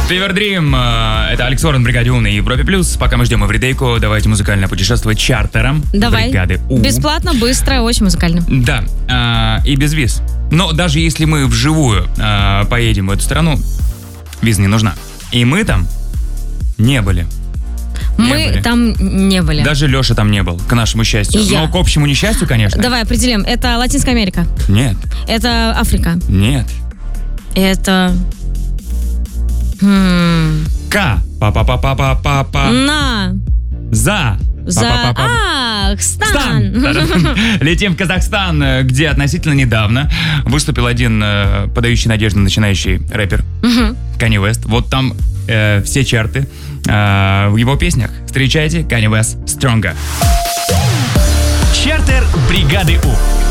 Fever Dream, это Алекс Уоррен, Бригаде У на Европе Плюс. Пока мы ждем Эвридейку, давайте музыкально путешествовать чартером. Давай. Бригады У. Бесплатно, быстро, очень музыкально. Да, и без виз. Но даже если мы вживую поедем в эту страну, виза не нужна. И мы там не были. Мы там не были. Даже Леша там не был, к нашему счастью. Но к общему несчастью, конечно. Давай определим. Это Латинская Америка? Нет. Это Африка? Нет. Это... К. Па-па-па-па-па-па. На. За. Казахстан. Летим в Казахстан, где относительно недавно выступил один подающий надежды начинающий рэпер Kanye West. Вот там все чарты в его песнях. Встречайте, Kanye West, Stronger. Чартер бригады У.